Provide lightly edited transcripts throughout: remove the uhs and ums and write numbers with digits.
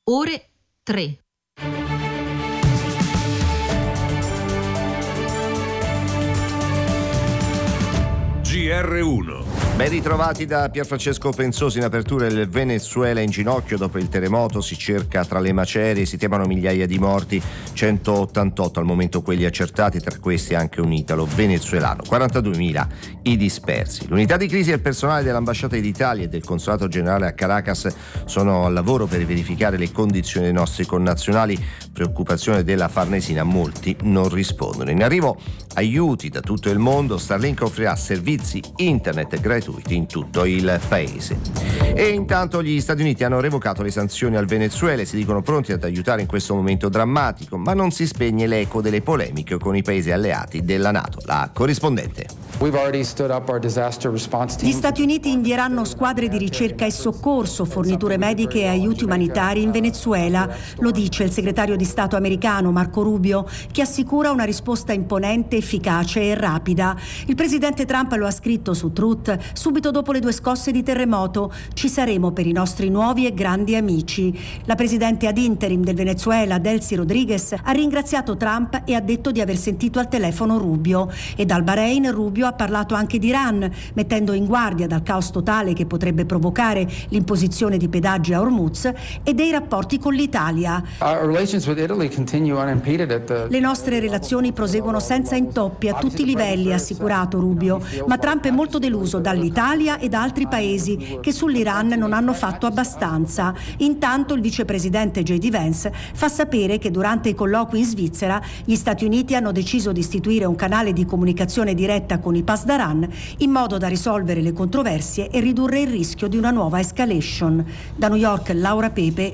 ore 3. GR1. Ben ritrovati da Pierfrancesco Pensosi. In apertura il Venezuela in ginocchio dopo il terremoto, si cerca tra le macerie, si temono migliaia di morti, 188 al momento quelli accertati, tra questi anche un italo venezuelano, 42.000 i dispersi. L'unità di crisi e il personale dell'ambasciata d'Italia e del consolato generale a Caracas sono al lavoro per verificare le condizioni dei nostri connazionali. Preoccupazione della Farnesina, molti non rispondono. In arrivo aiuti da tutto il mondo, Starlink offrirà servizi internet gratuiti in tutto il paese. E intanto gli Stati Uniti hanno revocato le sanzioni al Venezuela e si dicono pronti ad aiutare in questo momento drammatico, ma non si spegne l'eco delle polemiche con i paesi alleati della NATO. La corrispondente. Gli Stati Uniti invieranno squadre di ricerca e soccorso, forniture mediche e aiuti umanitari in Venezuela, lo dice il segretario di Stato americano Marco Rubio, che assicura una risposta imponente, efficace e rapida. Il presidente Trump lo ha scritto su Truth subito dopo le 2 scosse di terremoto: ci saremo per i nostri nuovi e grandi amici. La presidente ad interim del Venezuela, Delcy Rodriguez, ha ringraziato Trump e ha detto di aver sentito al telefono Rubio. E dal Bahrain Rubio ha parlato anche di Iran, mettendo in guardia dal caos totale che potrebbe provocare l'imposizione di pedaggi a Hormuz e dei rapporti con l'Italia. Le nostre relazioni proseguono senza intoppi a tutti i livelli, ha assicurato Rubio, ma Trump è molto deluso dall'Italia e da altri paesi che sull'Iran non hanno fatto abbastanza. Intanto il vicepresidente J.D. Vance fa sapere che durante i colloqui in Svizzera gli Stati Uniti hanno deciso di istituire un canale di comunicazione diretta con i Pasdaran in modo da risolvere le controversie e ridurre il rischio di una nuova escalation. Da New York, Laura Pepe,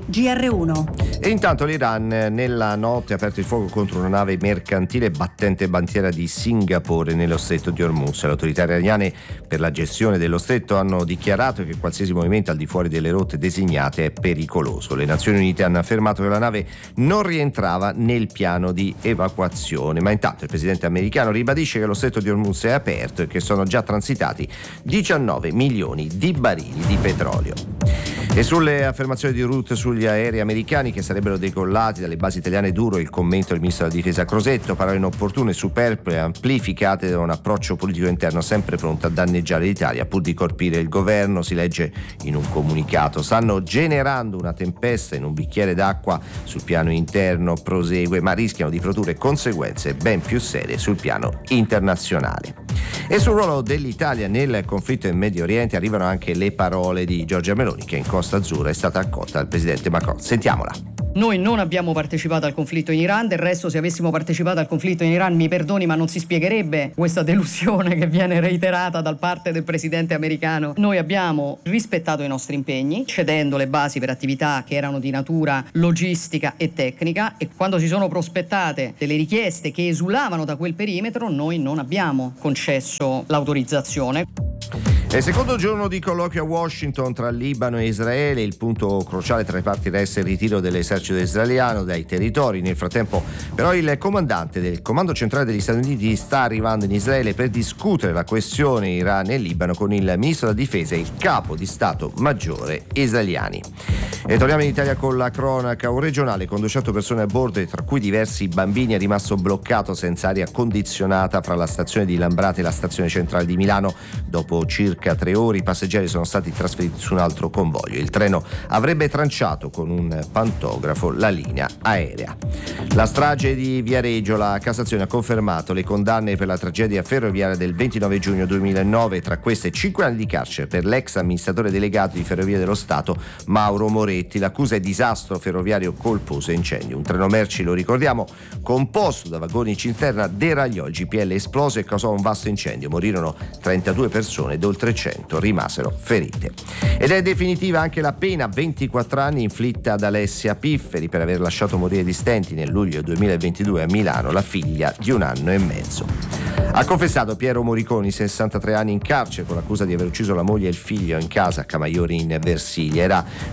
GR1. E intanto l'Iran nella notte ha aperto il fuoco contro una nave mercantile battente bandiera di Singapore nello stretto di Hormuz. Le autorità iraniane per la gestione dello stretto hanno dichiarato che qualsiasi movimento al di fuori delle rotte designate è pericoloso. Le Nazioni Unite hanno affermato che la nave non rientrava nel piano di evacuazione, ma intanto il presidente americano ribadisce che lo stretto di Hormuz è aperto e che sono già transitati 19 milioni di barili di petrolio. E sulle affermazioni di Rutte sugli aerei americani che sarebbero decollati dalle basi italiane, duro il commento del ministro della difesa Crosetto: parole inopportune, superflue, amplificate da un approccio politico interno sempre pronto a danneggiare l'Italia pur di colpire il governo. Si legge in un comunicato: stanno generando una tempesta in un bicchiere d'acqua sul piano interno, prosegue, ma rischiano di produrre conseguenze ben più serie sul piano internazionale. E sul ruolo dell'Italia nel conflitto in Medio Oriente arrivano anche le parole di Giorgia Meloni, che in Costa Azzurra è stata accolta dal presidente Macron. Sentiamola. Noi non abbiamo partecipato al conflitto in Iran, del resto se avessimo partecipato al conflitto in Iran, mi perdoni, ma non si spiegherebbe questa delusione che viene reiterata da parte del presidente americano. Noi abbiamo rispettato i nostri impegni, cedendo le basi per attività che erano di natura logistica e tecnica, e quando si sono prospettate delle richieste che esulavano da quel perimetro, noi non abbiamo concesso l'autorizzazione. Nel secondo giorno di colloquio a Washington tra Libano e Israele, il punto cruciale tra le parti resta il ritiro dell'esercito israeliano dai territori. Nel frattempo però il comandante del comando centrale degli Stati Uniti sta arrivando in Israele per discutere la questione Iran e Libano con il ministro della difesa e il capo di Stato maggiore israeliani. E torniamo in Italia con la cronaca. Un regionale con 200 persone a bordo, tra cui diversi bambini, è rimasto bloccato senza aria condizionata fra la stazione di Lambrate e la stazione centrale di Milano. Dopo circa 3 ore i passeggeri sono stati trasferiti su un altro convoglio. Il treno avrebbe tranciato con un pantografo la linea aerea. La strage di Viareggio: la Cassazione ha confermato le condanne per la tragedia ferroviaria del 29 giugno 2009, tra queste 5 anni di carcere per l'ex amministratore delegato di Ferrovie dello Stato Mauro Moretti. L'accusa è disastro ferroviario colposo e incendio. Un treno merci, lo ricordiamo, composto da vagoni cisterna, deragliò, il GPL esploso e causò un vasto incendio. Morirono 32 persone ed oltre 100 rimasero ferite. Ed è definitiva anche la pena, 24 anni, inflitta ad Alessia Pifferi per aver lasciato morire di stenti nel luglio 2022 a Milano la figlia di 1 anno e mezzo. Ha confessato Piero Moriconi, 63 anni, in carcere con l'accusa di aver ucciso la moglie e il figlio in casa a Camaiori in Versilia. Era violento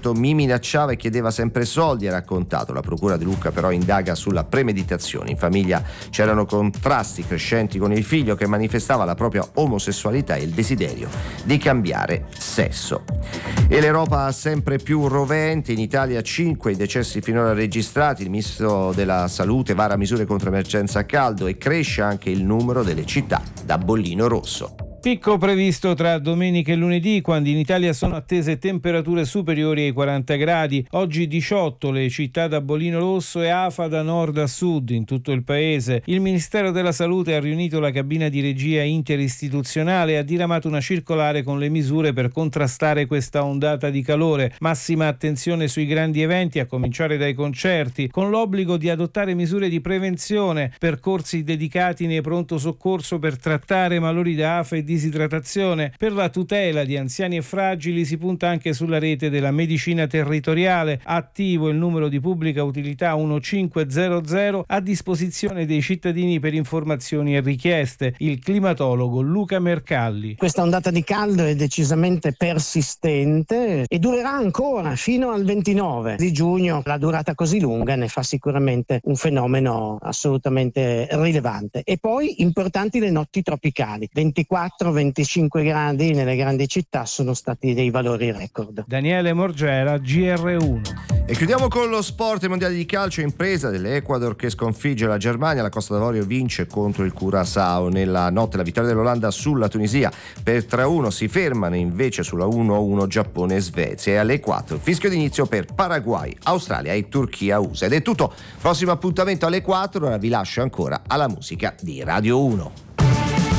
marito mi minacciava e chiedeva sempre soldi, ha raccontato. La procura di Lucca però indaga sulla premeditazione. In famiglia c'erano contrasti crescenti con il figlio che manifestava la propria omosessualità e il desiderio di cambiare sesso. E l'Europa sempre più rovente, in Italia 5 i decessi finora registrati, il ministro della Salute vara misure contro emergenza caldo e cresce anche il numero delle città da bollino rosso. Picco previsto tra domenica e lunedì, quando in Italia sono attese temperature superiori ai 40 gradi. Oggi 18 le città da bollino rosso e afa da nord a sud in tutto il paese. Il Ministero della Salute ha riunito la cabina di regia interistituzionale e ha diramato una circolare con le misure per contrastare questa ondata di calore. Massima attenzione sui grandi eventi, a cominciare dai concerti, con l'obbligo di adottare misure di prevenzione, percorsi dedicati nei pronto soccorso per trattare malori da afa e disidratazione. Per la tutela di anziani e fragili si punta anche sulla rete della medicina territoriale, attivo il numero di pubblica utilità 1500 a disposizione dei cittadini per informazioni e richieste. Il climatologo Luca Mercalli. Questa ondata di caldo è decisamente persistente e durerà ancora fino al 29 di giugno. La durata così lunga ne fa sicuramente un fenomeno assolutamente rilevante. E poi importanti le notti tropicali, 24-25 gradi nelle grandi città sono stati dei valori record. Daniele Morgera, GR1. E chiudiamo con lo sport. I mondiali di calcio in presa dell'Ecuador che sconfigge la Germania, la Costa d'Avorio vince contro il Curaçao. Nella notte la vittoria dell'Olanda sulla Tunisia per 3-1, si fermano invece sulla 1-1 Giappone e Svezia, e alle 4 il fischio d'inizio per Paraguay, Australia e Turchia-USA. Ed è tutto, prossimo appuntamento alle 4, ora vi lascio ancora alla musica di Radio 1.